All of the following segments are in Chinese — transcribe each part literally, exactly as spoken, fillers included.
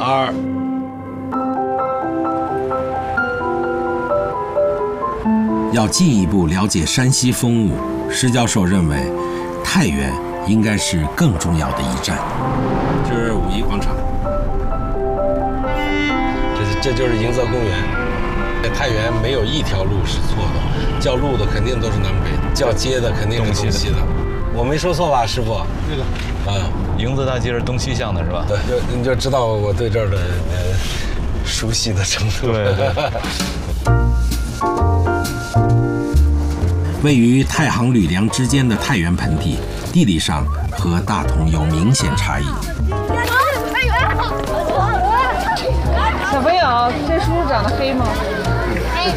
二。 要进一步了解山西风物，施教授认为，太原应该是更重要的一站。这是五一广场， 这这就是迎泽公园。太原没有一条路是错的，叫路的肯定都是南北，叫街的肯定是东西的。我没说错吧，师傅？ 对的。 啊， 迎泽大街是东西向的，是吧？ 对，就你就知道我对这儿的呃熟悉的程度。 对对。 位于太行吕梁之间的太原盆地，地理上和大同有明显差异。 小朋友，这叔叔长得黑吗？黑。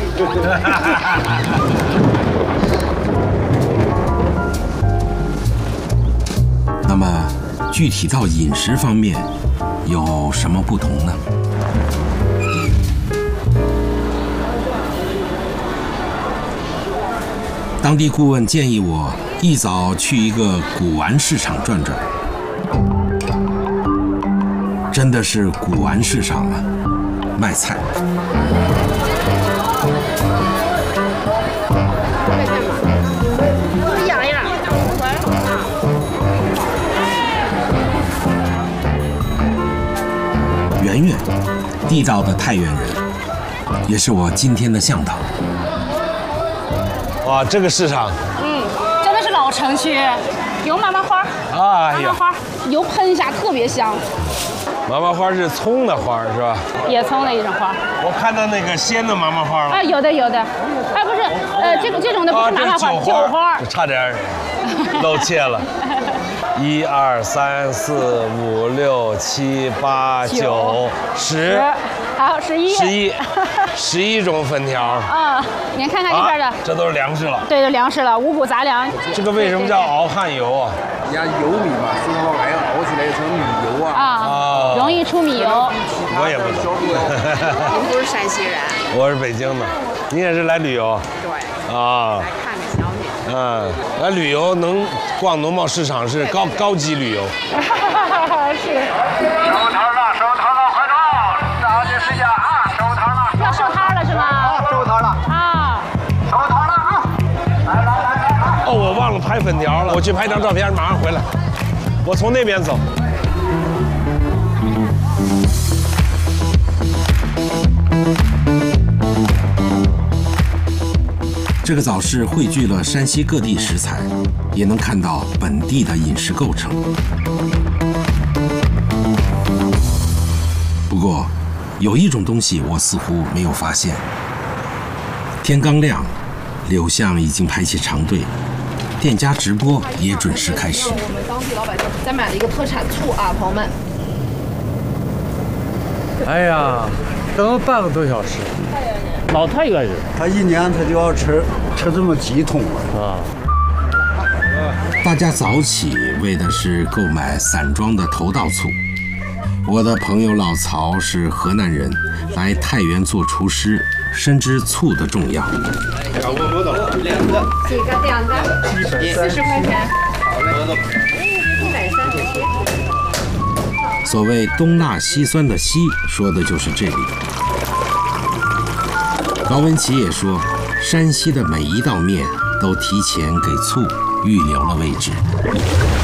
那么，具体到饮食方面，有什么不同呢？当地顾问建议我一早去一个古玩市场转转，真的是古玩市场啊，卖菜。圆圆，地道的太原人，也是我今天的向导。 哇，这个市场， 嗯，真的是老城区，有麻麻花， 哎呀， 麻麻花油喷一下特别香。 麻麻花是葱的花是吧？ 野葱的一种花。 我看到那个鲜的麻麻花了。 啊，有的有的，哎不是，呃这个这种的不是麻麻花， 酒花， 差点露怯了。一二三四五六七八九十， 好十一， 十一，十一种粉条。 啊，您看看这边的， 这都是粮食了。 对，粮食了，五谷杂粮。 这个为什么叫熬汗油啊？ 人家油米嘛，所以往外熬起来成米油啊。 啊，容易出米油。 我也不懂。 您不是山西人？ 我是北京的，你也是来旅游？ 对。 啊。 来看看小米。 嗯，来旅游能逛农贸市场是高高级旅游。 是。 收摊了，收摊了，快走！抓紧时间啊！收摊了。 要收摊了是吗？ 啊，收摊了。 啊。 收摊了啊！来来来来来。 哦，我忘了拍粉条了，我去拍张照片，马上回来。我从那边走。 这个早市汇聚了山西各地食材，也能看到本地的饮食构成。不过，有一种东西我似乎没有发现。天刚亮，柳巷已经排起长队，店家直播也准时开始。 我们当地老百姓再买了一个特产醋啊，朋友们。 哎呀，等了半个多小时。 老太原人， 他一年他就要吃吃这么几桶啊。 大家早起为的是购买散装的头道醋。我的朋友老曹是河南人，来太原做厨师，深知醋的重要。 几个两个？四十块钱。一百三十七。 所谓东辣西酸的西，说的就是这里。高文琪也说，山西的每一道面都提前给醋预留了位置。